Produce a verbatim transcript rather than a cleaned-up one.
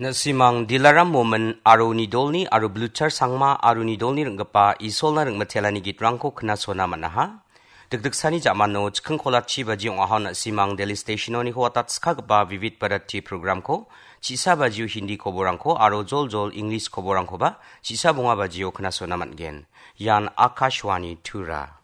Nasimang dilaram momen aru ni dolni aru bluchar sangma aru ni dolni renggapa isolna rengmetelani gitrangko kena sona manaha. Degdegsani jamano chikeng kolachi baji ongahon nasimang Daily Stationoni huatat skagba vivid parati programko cisa bajiu Hindi koborangko aru jol jol English koborangko ba cisa bunga bajiu kena sona matgen. Yan Akashwani Tura.